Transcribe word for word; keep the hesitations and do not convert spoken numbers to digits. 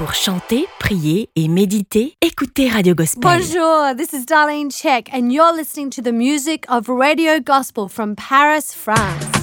Pour chanter, prier et méditer, écoutez Radio Gospel. Bonjour, this is Darlene Check, and you're listening to the music of Radio Gospel from Paris, France.